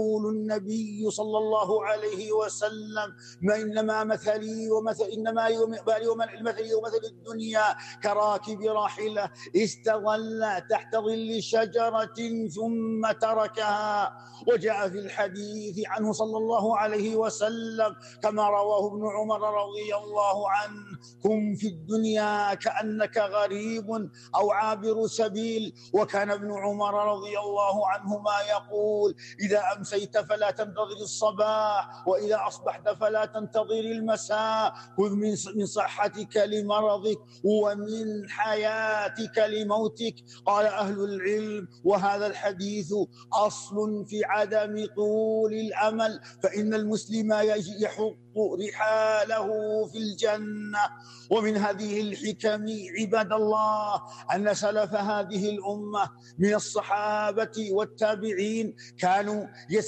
يقول النبي صلى الله عليه وسلم: ما إنما مثلي ومثل الدنيا كراكب راحلة استظل تحت ظل شجرة ثم تركها. وجاء في الحديث عنه صلى الله عليه وسلم كما رواه ابن عمر رضي الله عنه: كن في الدنيا كأنك غريب أو عابر سبيل. وكان ابن عمر رضي الله عنهما يقول: إذا أمسيت فلا تنتظر الصباح، وإذا أصبحت فلا تنتظر المساء. خذ من صحتك لمرضك ومن حياتك لموتك. قال أهل العلم: وهذا الحديث أصل في عدم طول الأمل، فإن المسلم يحط رحاله في الجنة. ومن هذه الحكم عباد الله أن سلف هذه الأمة من الصحابة والتابعين كانوا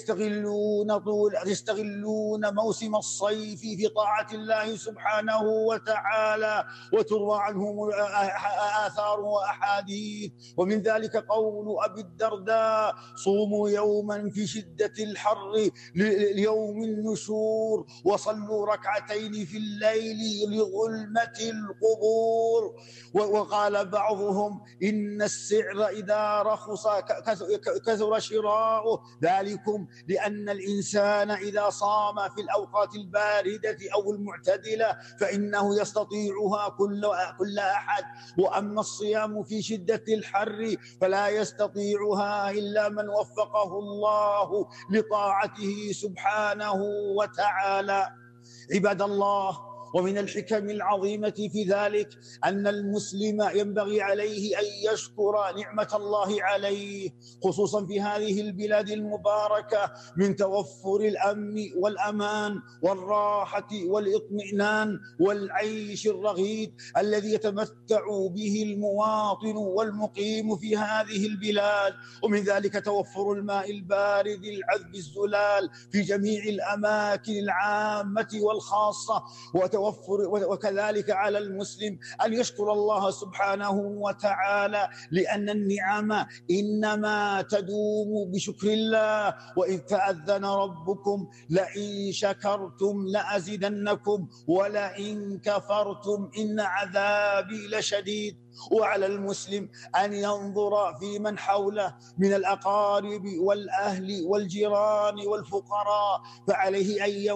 يستغلون موسم الصيف في طاعة الله سبحانه وتعالى، وتروى عنهم آثار وأحاديث. ومن ذلك قول أبي الدرداء: صوموا يوما في شدة الحر ليوم النشور، وصلوا ركعتين في الليل لظلمة القبور. وقال بعضهم: إن السعر إذا رخص كثر شراؤه، ذلكم لأن الإنسان إذا صام في الأوقات الباردة أو المعتدلة فإنه يستطيعها كل أحد، وأما الصيام في شدة الحر فلا يستطيعها إلا من وفقه الله لطاعته سبحانه وتعالى. عباد الله، ومن الحكم العظيمة في ذلك أن المسلم ينبغي عليه أن يشكر نعمة الله عليه، خصوصا في هذه البلاد المباركة من توفر الأمن والأمان والراحة والإطمئنان والعيش الرغيد الذي يتمتع به المواطن والمقيم في هذه البلاد. ومن ذلك توفر الماء البارد العذب الزلال في جميع الأماكن العامة والخاصة. وكذلك على المسلم أن يشكر الله سبحانه وتعالى، لأن النعم إنما تدوم بشكر الله. وإذ تأذن ربكم لئن شكرتم لأزيدنكم ولئن كفرتم إن عذابي لشديد. وعلى المسلم أن ينظر في من حوله من الأقارب والأهل والجيران والفقراء، فعليه أن